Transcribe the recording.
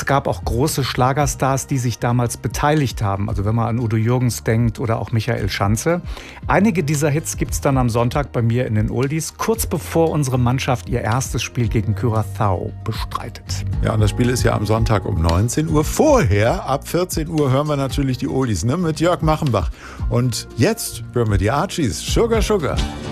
gab auch große Schlagerstars, die sich damals beteiligt haben. Also wenn man an Udo Jürgens denkt oder auch Michael Schanze. Einige dieser Hits gibt es dann am Sonntag bei mir in den Oldies, kurz bevor unsere Mannschaft ihr erstes Spiel gegen Curaçao bestreitet. Ja, und das Spiel ist ja am Sonntag um 19 Uhr. Vorher, ab 14 Uhr, hören wir natürlich die Oldies, ne, mit Jörg Machenbach. Und jetzt hören wir die Archies. Sugar, Sugar.